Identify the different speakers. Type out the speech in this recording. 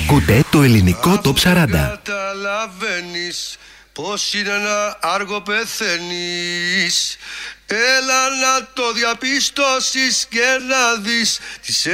Speaker 1: Ακούτε το ελληνικό Top 40.
Speaker 2: Καταλαβαίνεις πως είναι ένα άργο πεθαίνεις. Έλα να το διαπιστώσεις και να δεις τις